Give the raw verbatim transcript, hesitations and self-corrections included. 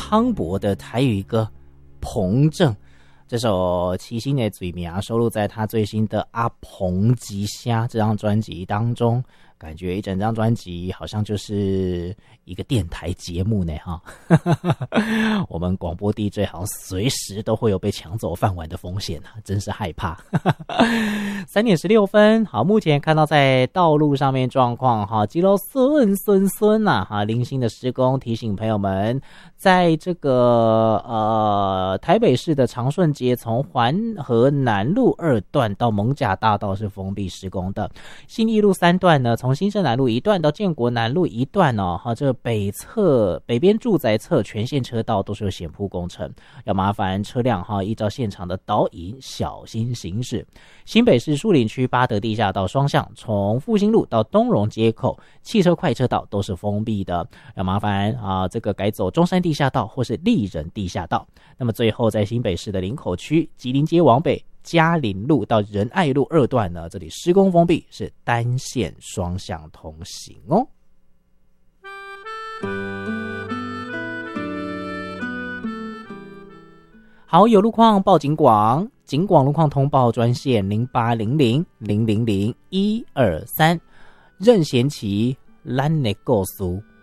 磅礴的台语歌《彭正》。这首七星的嘴名收录在他最新的《阿彭吉虾》这张专辑当中，感觉一整张专辑好像就是一个电台节目呢哈。我们广播 D J 好像随时都会有被抢走饭碗的风险啊，真是害怕。三点十六分，好，目前看到在道路上面状况哈，基隆顺顺顺呐哈，零星的施工，提醒朋友们，在这个呃台北市的长顺街从环河南路二段到艋舺大道是封闭施工的，信义路三段呢，从新生南路一段到建国南路一段哦，哈，这个北侧北边住宅侧全线车道都是有险铺工程，要麻烦车辆哈依照现场的导引小心行驶。新北市树林区八德地下道双向从复兴路到东荣街口汽车快车道都是封闭的，要麻烦啊这个改走中山地下道或是立人地下道。那么最后在新北市的林口区吉林街往北嘉林路到仁爱路二段呢，这里施工封闭，是单线双向通行哦。好，有路况报警广，警广路况通报专线零八零零零零零一二三，任贤齐咱的故事